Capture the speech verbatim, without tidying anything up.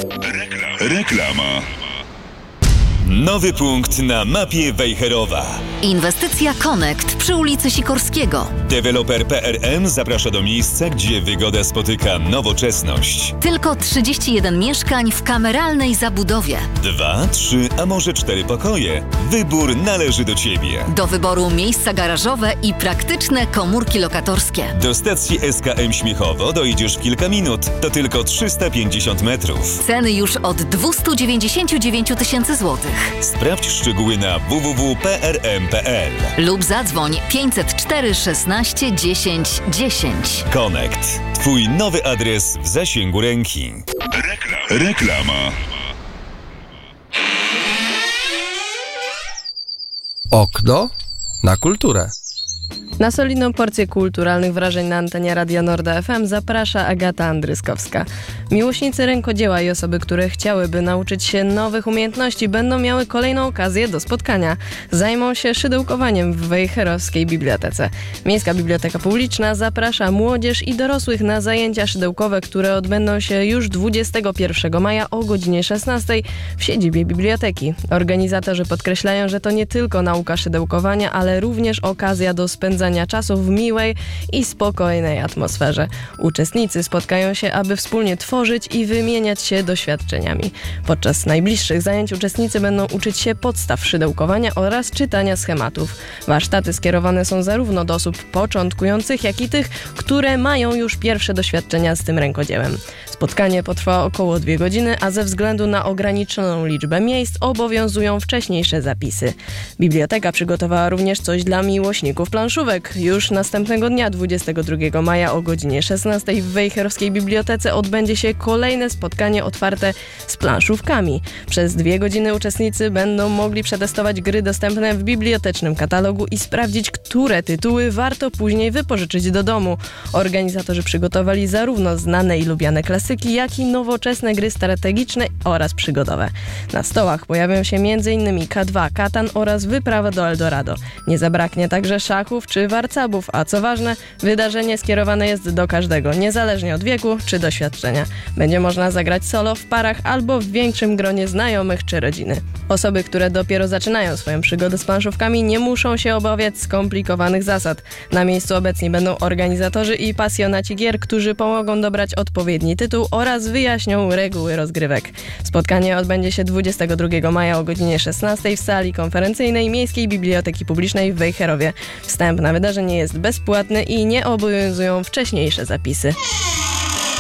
Reklama. Nowy punkt na mapie Wejherowa. Inwestycja Connect przy ulicy Sikorskiego. Deweloper P R M zaprasza do miejsca, gdzie wygoda spotyka nowoczesność. Tylko trzydzieści jeden mieszkań w kameralnej zabudowie. Dwa, trzy, a może cztery pokoje. Wybór należy do Ciebie. Do wyboru miejsca garażowe i praktyczne komórki lokatorskie. Do stacji S K M Śmiechowo dojdziesz w kilka minut. To tylko trzysta pięćdziesiąt metrów. Ceny już od dwieście dziewięćdziesiąt dziewięć tysięcy złotych. Sprawdź szczegóły na w w w kropka p r m kropka p l lub zadzwoń pięćset cztery szesnaście dziesięć dziesięć. Connect. Twój nowy adres w zasięgu ręki. Rekla- Reklama. Okno na kulturę. Na solidną porcję kulturalnych wrażeń na antenie Radia Norda F M zaprasza Agata Andryskowska. Miłośnicy rękodzieła i osoby, które chciałyby nauczyć się nowych umiejętności, będą miały kolejną okazję do spotkania. Zajmą się szydełkowaniem w Wejherowskiej Bibliotece. Miejska Biblioteka Publiczna zaprasza młodzież i dorosłych na zajęcia szydełkowe, które odbędą się już dwudziestego pierwszego maja o godzinie szesnastej w siedzibie biblioteki. Organizatorzy podkreślają, że to nie tylko nauka szydełkowania, ale również okazja do spędzania czasu w miłej i spokojnej atmosferze. Uczestnicy spotkają się, aby wspólnie tworzyć i wymieniać się doświadczeniami. Podczas najbliższych zajęć uczestnicy będą uczyć się podstaw szydełkowania oraz czytania schematów. Warsztaty skierowane są zarówno do osób początkujących, jak i tych, które mają już pierwsze doświadczenia z tym rękodziełem. Spotkanie potrwa około dwie godziny, a ze względu na ograniczoną liczbę miejsc obowiązują wcześniejsze zapisy. Biblioteka przygotowała również coś dla miłośników planszówek. Już następnego dnia, dwudziestego drugiego maja o godzinie szesnastej w Wejherowskiej Bibliotece odbędzie się kolejne spotkanie otwarte z planszówkami. Przez dwie godziny uczestnicy będą mogli przetestować gry dostępne w bibliotecznym katalogu i sprawdzić, które tytuły warto później wypożyczyć do domu. Organizatorzy przygotowali zarówno znane i lubiane klasyki, jak i nowoczesne gry strategiczne oraz przygodowe. Na stołach pojawią się między innymi K dwa, Katan oraz Wyprawa do Eldorado. Nie zabraknie także szachów czy warcabów, a co ważne, wydarzenie skierowane jest do każdego, niezależnie od wieku czy doświadczenia. Będzie można zagrać solo, w parach albo w większym gronie znajomych czy rodziny. Osoby, które dopiero zaczynają swoją przygodę z planszówkami, nie muszą się obawiać skomplikowanych zasad. Na miejscu obecni będą organizatorzy i pasjonaci gier, którzy pomogą dobrać odpowiedni tytuł oraz wyjaśnią reguły rozgrywek. Spotkanie odbędzie się dwudziestego drugiego maja o godzinie szesnastej w sali konferencyjnej Miejskiej Biblioteki Publicznej w Wejherowie. Wstęp na wydarzenie jest bezpłatny i nie obowiązują wcześniejsze zapisy.